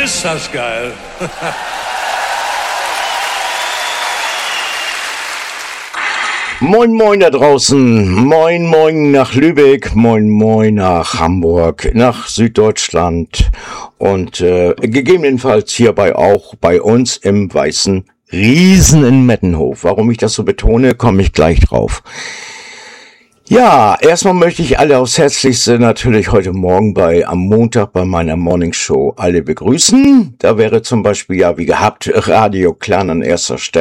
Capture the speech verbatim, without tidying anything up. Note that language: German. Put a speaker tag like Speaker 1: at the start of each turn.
Speaker 1: Ist das geil.
Speaker 2: Moin moin da draußen, moin moin nach Lübeck, moin moin nach Hamburg, nach Süddeutschland und äh, gegebenenfalls hierbei auch bei uns im Weißen Riesen in Mettenhof. Warum ich das so betone, komme ich gleich drauf. Ja, erstmal möchte ich alle aufs Herzlichste natürlich heute Morgen bei am Montag bei meiner Morning Show alle begrüßen. Da wäre zum Beispiel ja wie gehabt Radio Clan an erster Stelle.